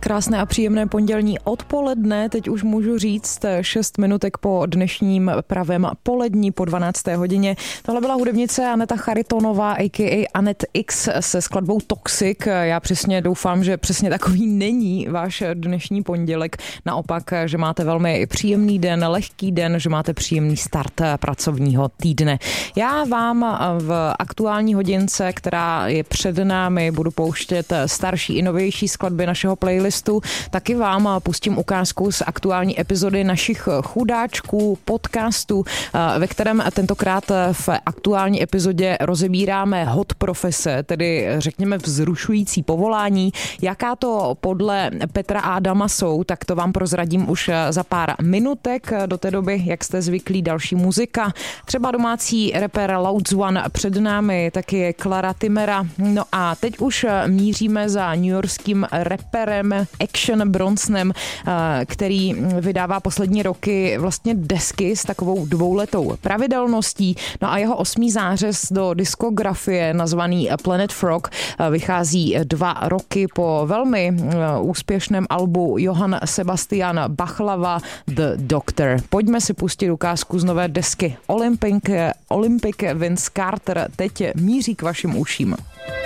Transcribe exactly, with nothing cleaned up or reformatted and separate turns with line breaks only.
Krásné a příjemné pondělní odpoledne, teď už můžu říct šest minutek po dnešním pravém polední po dvanácté hodině. Tohle byla hudebnice Aneta Charitonová, a k a. Anet X se skladbou Toxic. Já přesně doufám, že přesně takový není váš dnešní pondělek. Naopak, že máte velmi příjemný den, lehký den, že máte příjemný start pracovního týdne. Já vám v aktuální hodince, která je před námi, budu pouštět starší i novější skladby našeho playlistu. Taky vám pustím ukázku z aktuální epizody našich chudáčků podcastu, ve kterém tentokrát v aktuální epizodě rozebíráme hot profese, tedy řekněme vzrušující povolání. Jaká to podle Petra Adama jsou, tak to vám prozradím už za pár minutek. Do té doby, jak jste zvyklí, další muzika. Třeba domácí rapper Loud One před námi, taky Clara Timera. No a teď už míříme za newyorským rapperem Action Bronsonem, který vydává poslední roky vlastně desky s takovou dvouletou pravidelností. No a jeho osmý zářez do diskografie nazvaný Planet Frog vychází dva roky po velmi úspěšném albu Johann Sebastian Bachlava The Doctor. Pojďme si pustit ukázku z nové desky Olympic, Olympic Vince Carter teď míří k vašim uším.